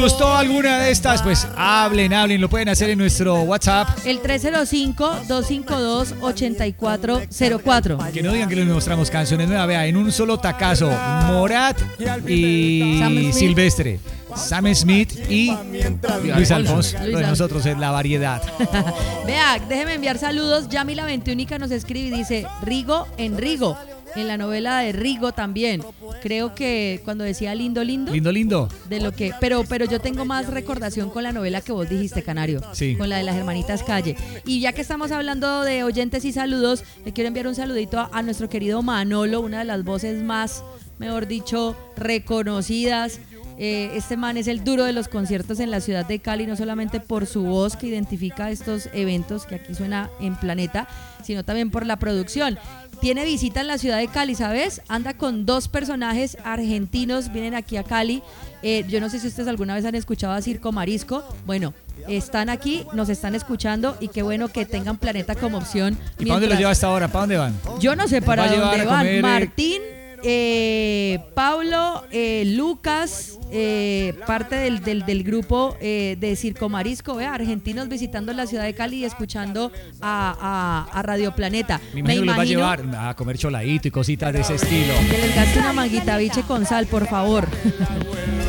¿Gustó alguna de estas? Pues hablen, lo pueden hacer en nuestro WhatsApp. El 305-252-8404. Que no digan que les mostramos canciones nuevas, vea, en un solo tacazo, Morat y Silvestre, Sam Smith y Luis Alfonso. Lo de nosotros es la variedad. Vea, déjeme enviar saludos. Yamila Veintiúnica nos escribe y dice, Rigo en Rigo. En la novela de Rigo también. Creo que cuando decía lindo. De lo que, pero yo tengo más recordación con la novela que vos dijiste, Canario. Sí. Con la de las hermanitas Calle. Y ya que estamos hablando de oyentes y saludos, le quiero enviar un saludito a nuestro querido Manolo, una de las voces más, mejor dicho, reconocidas. Este man es el duro de los conciertos en la ciudad de Cali, no solamente por su voz que identifica estos eventos que aquí suena en Planeta, sino también por la producción. Tiene visita en la ciudad de Cali, ¿sabes? Anda con 2 personajes argentinos, vienen aquí a Cali. Yo no sé si ustedes alguna vez han escuchado a Circo Marisco. Bueno, están aquí, nos están escuchando y qué bueno que tengan Planeta como opción. ¿Y para dónde los lleva hasta ahora? ¿Para dónde van? Yo no sé para dónde van. Comer, Martín, Pablo, Lucas, parte del grupo de Circo Marisco, argentinos visitando la ciudad de Cali y escuchando a Radio Planeta. Me imagino que los va a llevar a comer choladito y cositas de ese estilo. Que les gaste una manguita biche con sal, por favor.